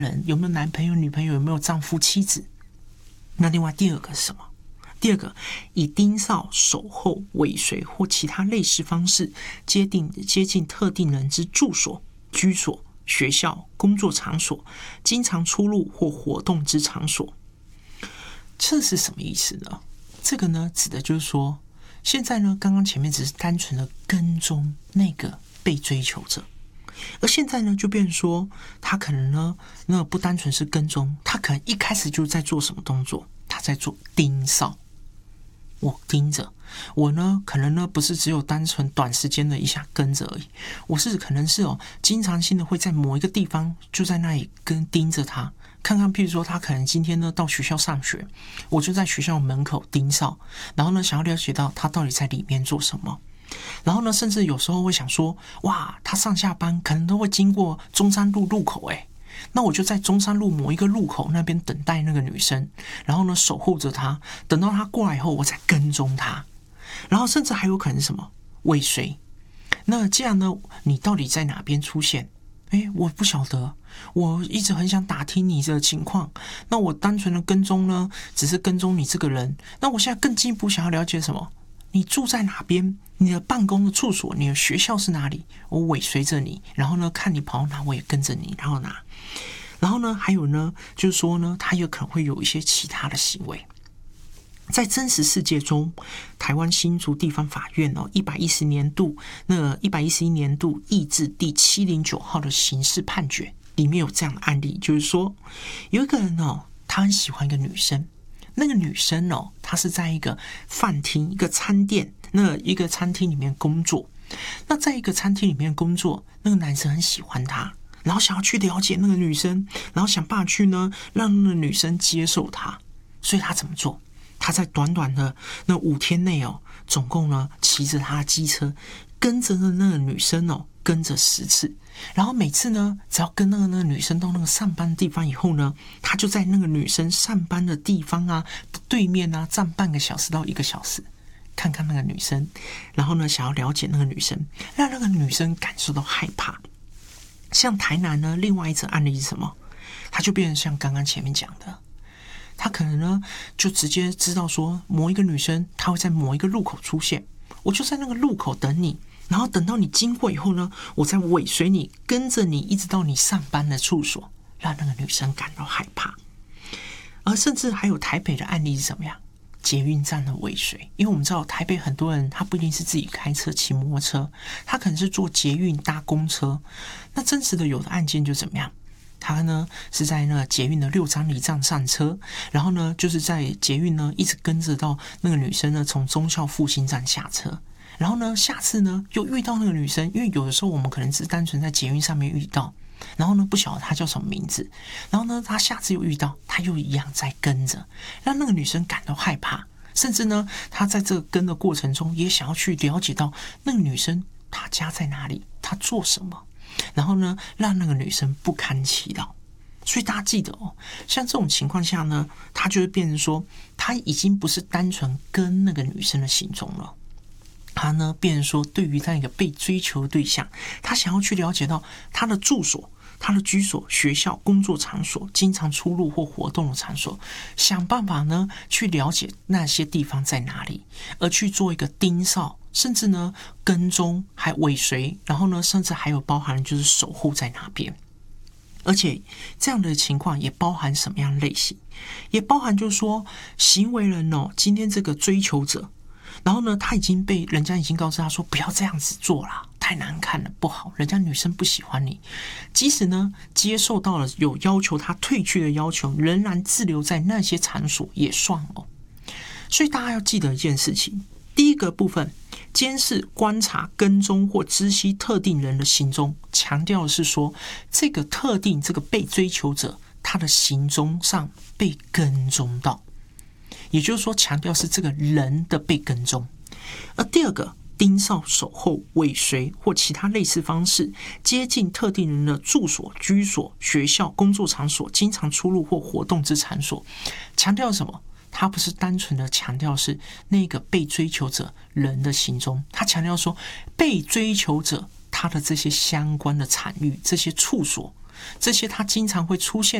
人有没有男朋友、女朋友，有没有丈夫、妻子。那另外第二个是什么？第二个，以盯梢、守候、尾随或其他类似方式接近特定人之住所、居所、学校、工作场所、经常出入或活动之场所。这是什么意思呢？这个呢，指的就是说，现在呢，刚刚前面只是单纯的跟踪那个被追求者，而现在呢，就变成说，他可能呢，那不单纯是跟踪，他可能一开始就在做什么动作？他在做盯梢。我盯着，我呢，可能呢不是只有单纯短时间的一下跟着而已，我是可能是经常性的会在某一个地方就在那里盯着他，看看，譬如说他可能今天呢到学校上学，我就在学校门口盯梢，然后呢想要了解到他到底在里面做什么。然后呢，甚至有时候会想说，哇，他上下班可能都会经过中山路路口，那我就在中山路某一个路口那边等待那个女生，然后呢守候着她，等到她过来以后，我再跟踪她。然后甚至还有可能是什么尾随。那这样呢，你到底在哪边出现？我不晓得，我一直很想打听你的情况。那我单纯的跟踪呢，只是跟踪你这个人。那我现在更进一步想要了解什么？你住在哪边？你的办公的处所，你的学校是哪里？我尾随着你，然后呢，看你跑到哪，我也跟着你，然后哪。然后呢，还有呢，就是说呢，他有可能会有一些其他的行为。在真实世界中，台湾新竹地方法院111年度议字第709号的刑事判决里面有这样的案例，就是说有一个人他很喜欢一个女生，那个女生她是在一个饭厅、一个餐店、一个餐厅里面工作。那在一个餐厅里面工作，那个男生很喜欢她，然后想要去了解那个女生，然后想办法去呢让那个女生接受他。所以他怎么做？他在短短的那5天内总共呢骑着他的机车跟着那个女生跟着10次，然后每次呢只要跟那个女生到那个上班的地方以后呢，他就在那个女生上班的地方对面站半个小时到1个小时，看看那个女生，然后呢想要了解那个女生，让那个女生感受到害怕。像台南呢，另外一则案例是什么？他就变成像刚刚前面讲的，他可能呢就直接知道说某一个女生她会在某一个路口出现，我就在那个路口等你，然后等到你经过以后呢，我再尾随你，跟着你一直到你上班的处所，让那个女生感到害怕。而甚至还有台北的案例是什么样？捷运站的尾随。因为我们知道台北很多人他不一定是自己开车骑摩托车，他可能是坐捷运搭公车。那真实的有的案件就怎么样？他呢是在那个捷运的6张犁站上车，然后呢就是在捷运呢一直跟着到那个女生呢从忠孝复兴站下车，然后呢下次呢又遇到那个女生，因为有的时候我们可能只是单纯在捷运上面遇到，然后呢不晓得她叫什么名字，然后呢他下次又遇到，他又一样在跟着，让那个女生感到害怕，甚至呢他在这个跟的过程中也想要去了解到那个女生她家在哪里，她做什么，然后呢让那个女生不堪其扰。所以大家记得像这种情况下呢，他就会变成说他已经不是单纯跟那个女生的行踪了，他呢变成说对于那个被追求的对象，他想要去了解到他的住所、他的居所、学校、工作场所、经常出入或活动的场所，想办法呢去了解那些地方在哪里，而去做一个盯梢，甚至呢跟踪还尾随，然后呢甚至还有包含就是守护在哪边。而且这样的情况也包含什么样的类型？也包含就是说行为人今天这个追求者，然后呢他已经被人家已经告知他说不要这样子做啦，太难看了，不好，人家女生不喜欢你。即使呢接受到了有要求他退去的要求，仍然滞留在那些场所也算所以大家要记得一件事情，第一个部分，监视、观察、跟踪或知悉特定人的行踪，强调的是说这个特定这个被追求者他的行踪上被跟踪到，也就是说强调是这个人的被跟踪。而第二个，盯梢、守候、尾随或其他类似方式接近特定人的住所、居所、学校、工作场所、经常出入或活动之场所，强调什么？他不是单纯的强调是那个被追求者人的行踪，他强调说被追求者他的这些相关的场域、这些处所， 这些它经常会出现